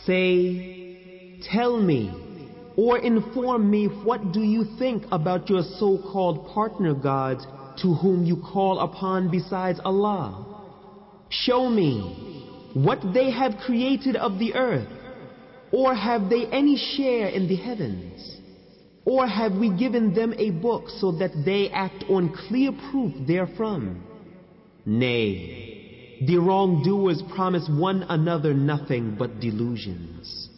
Say, tell me, or inform me, what do you think about your so-called partner gods to whom you call upon besides Allah? Show me what they have created of the earth, or have they any share in the heavens? Or have we given them a book so that they act on clear proof therefrom? Nay, the wrongdoers promise one another nothing but delusions.